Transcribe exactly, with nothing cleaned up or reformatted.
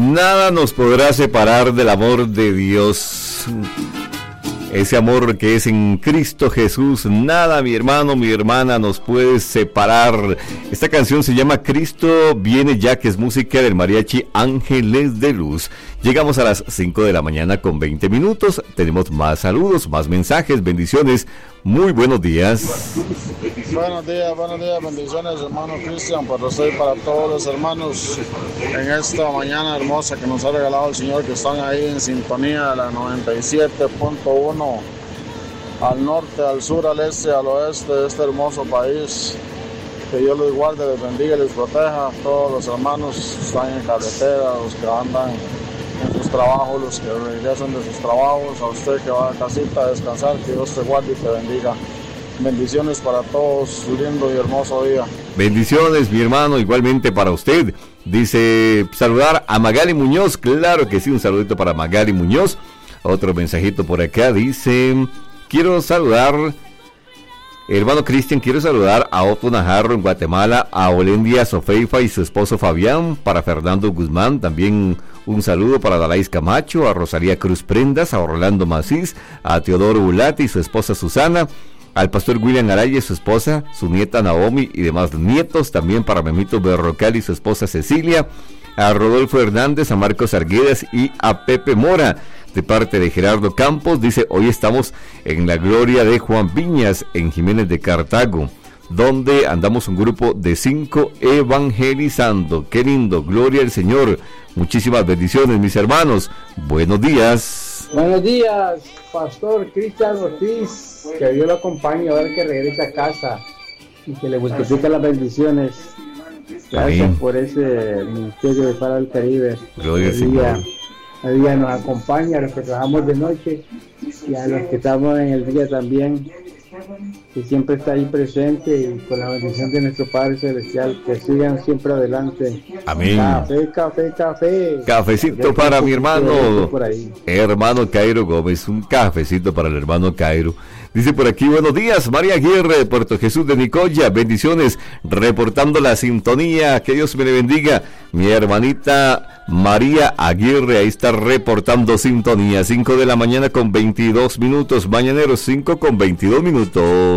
Nada nos podrá separar del amor de Dios. Ese amor que es en Cristo Jesús. Nada, mi hermano, mi hermana, nos puede separar. Esta canción se llama Cristo viene ya, que es música del mariachi Ángeles de Luz. Llegamos a las cinco de la mañana con veinte minutos. Tenemos más saludos, más mensajes, bendiciones. Muy buenos días. Buenos días, buenos días, bendiciones, hermano Cristian, para usted y para todos los hermanos en esta mañana hermosa que nos ha regalado el Señor, que están ahí en sintonía de la noventa y siete punto uno, al norte, al sur, al este, al oeste de este hermoso país. Que Dios les guarde, les bendiga y les proteja. Todos los hermanos están en carretera, los que andan en sus trabajos, los que regresan de sus trabajos, a usted que va a casita a descansar, que Dios te guarde y te bendiga. Bendiciones para todos, lindo y hermoso día. Bendiciones, mi hermano, igualmente para usted. Dice, saludar a Magali Muñoz. Claro que sí, un saludito para Magali Muñoz. Otro mensajito por acá, dice, quiero saludar, hermano Cristian, quiero saludar a Otto Najarro en Guatemala, a Olendia Sofeifa y su esposo Fabián, para Fernando Guzmán, también un saludo para Dalais Camacho, a Rosalía Cruz Prendas, a Orlando Macís, a Teodoro Ulati y su esposa Susana, al pastor William Araya y su esposa, su nieta Naomi y demás nietos, también para Memito Berrocal y su esposa Cecilia, a Rodolfo Hernández, a Marcos Arguedas y a Pepe Mora, de parte de Gerardo Campos. Dice, hoy estamos en la gloria de Juan Viñas, en Jiménez de Cartago, donde andamos un grupo de cinco evangelizando. Qué lindo, gloria al Señor. Muchísimas bendiciones, mis hermanos. Buenos días. Buenos días, Pastor Cristian Ortiz. Que Dios lo acompañe, a ver que regrese a casa y que le multiplique las bendiciones. Gracias Amén. Por ese ministerio de Faro del Caribe. Gloria al Señor. El día nos acompaña a los que trabajamos de noche y a los que estamos en el día también, que siempre está ahí presente, y con la bendición de nuestro Padre Celestial, que sigan siempre adelante. Amén. Café, café, café. Cafecito para mi hermano, hermano Cairo Gómez, un cafecito para el hermano Cairo. Dice por aquí, buenos días, María Aguirre de Puerto Jesús de Nicoya, bendiciones, reportando la sintonía, que Dios me le bendiga. Mi hermanita María Aguirre, ahí está reportando sintonía, cinco de la mañana con veintidós minutos, mañaneros cinco con veintidós minutos.